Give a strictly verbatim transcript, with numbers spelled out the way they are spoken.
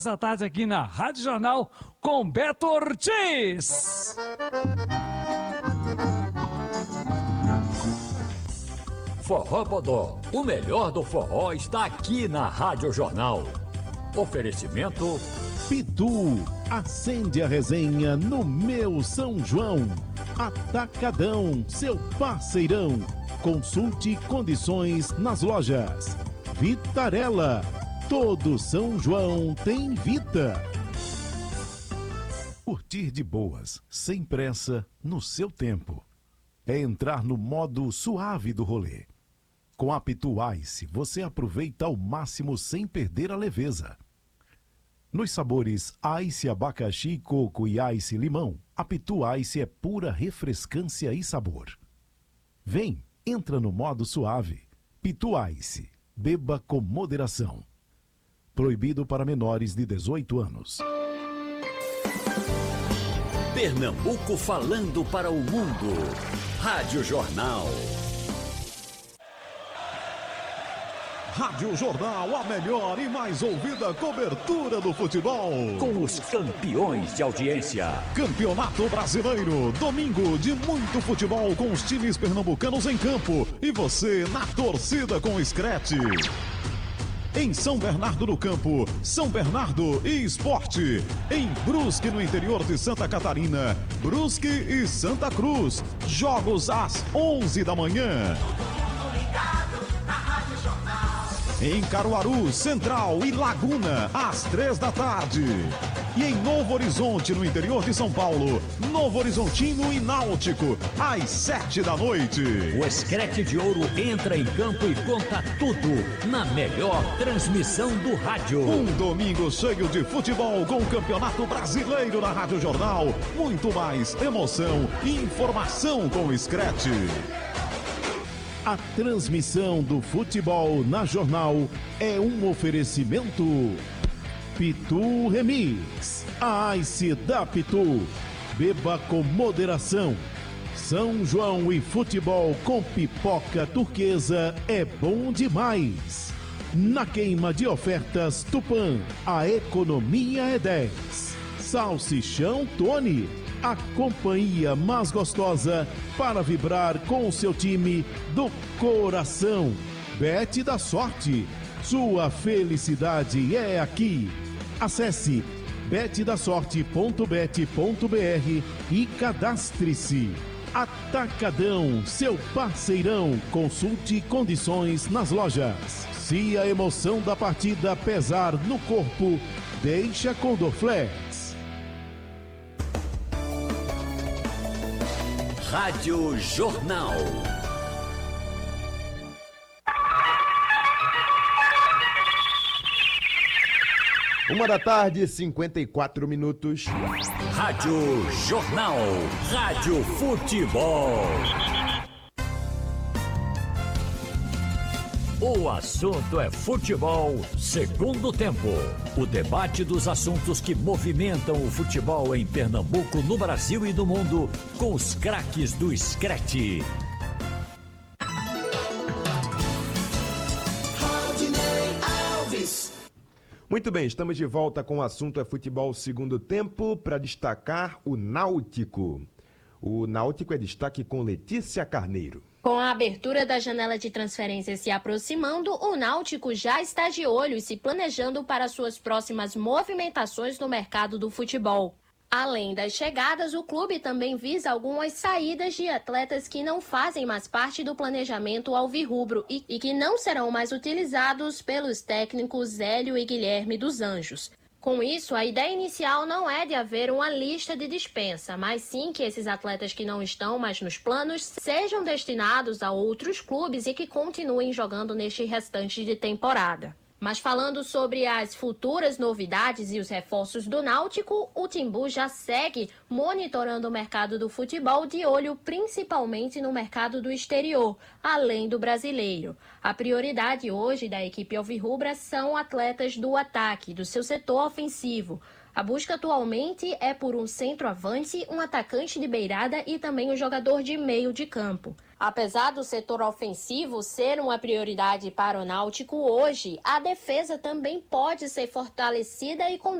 Essa tarde aqui na Rádio Jornal com Beto Ortiz. Forró Bodó, o melhor do forró está aqui na Rádio Jornal. Oferecimento Pitu, acende a resenha no meu São João. Atacadão, seu parceirão. Consulte condições nas lojas. Vitarella, todo São João tem Vita. Curtir de boas, sem pressa, no seu tempo. É entrar no modo suave do rolê. Com a Pitu Ice, você aproveita ao máximo sem perder a leveza. Nos sabores Ice abacaxi, coco e Ice limão, a Pitu Ice é pura refrescância e sabor. Vem, entra no modo suave. Pitu Ice, beba com moderação. Proibido para menores de dezoito anos. Pernambuco falando para o mundo. Rádio Jornal. Rádio Jornal, a melhor e mais ouvida cobertura do futebol. Com os campeões de audiência. Campeonato Brasileiro, domingo de muito futebol com os times pernambucanos em campo. E você na torcida com o Screte. Em São Bernardo do Campo, São Bernardo e Esporte. Em Brusque, no interior de Santa Catarina, Brusque e Santa Cruz. Jogos às onze da manhã. Em Caruaru, Central e Laguna, às três da tarde. E em Novo Horizonte, no interior de São Paulo, Novo Horizontino e Náutico, às sete da noite. O Screte de Ouro entra em campo e conta tudo na melhor transmissão do rádio. Um domingo cheio de futebol com o Campeonato Brasileiro na Rádio Jornal. Muito mais emoção e informação com o Screte. A transmissão do futebol na Jornal é um oferecimento Pitu Remix, a Ice da Pitu. Beba com moderação. São João e futebol com pipoca turquesa é bom demais. Na queima de ofertas Tupã, a economia é dez. Salsichão Tony, a companhia mais gostosa para vibrar com o seu time do coração. Bet da Sorte, sua felicidade é aqui. Acesse bet da sorte ponto bet ponto br e cadastre-se. Atacadão, seu parceirão. Consulte condições nas lojas. Se a emoção da partida pesar no corpo, deixa com Dorflex. Rádio Jornal. Uma da tarde, cinquenta e quatro minutos. Rádio Jornal. Rádio Futebol. O assunto é futebol, segundo tempo. O debate dos assuntos que movimentam o futebol em Pernambuco, no Brasil e no mundo, com os craques do Screte. Muito bem, estamos de volta com o assunto é futebol segundo tempo para destacar o Náutico. O Náutico é destaque com Letícia Carneiro. Com a abertura da janela de transferências se aproximando, o Náutico já está de olho e se planejando para suas próximas movimentações no mercado do futebol. Além das chegadas, o clube também visa algumas saídas de atletas que não fazem mais parte do planejamento alvirrubro e, e que não serão mais utilizados pelos técnicos Hélio e Guilherme dos Anjos. Com isso, a ideia inicial não é de haver uma lista de dispensa, mas sim que esses atletas que não estão mais nos planos sejam destinados a outros clubes e que continuem jogando neste restante de temporada. Mas falando sobre as futuras novidades e os reforços do Náutico, o Timbu já segue monitorando o mercado do futebol de olho principalmente no mercado do exterior, além do brasileiro. A prioridade hoje da equipe alvirrubra são atletas do ataque, do seu setor ofensivo. A busca atualmente é por um centroavante, um atacante de beirada e também um jogador de meio de campo. Apesar do setor ofensivo ser uma prioridade para o Náutico hoje, a defesa também pode ser fortalecida e com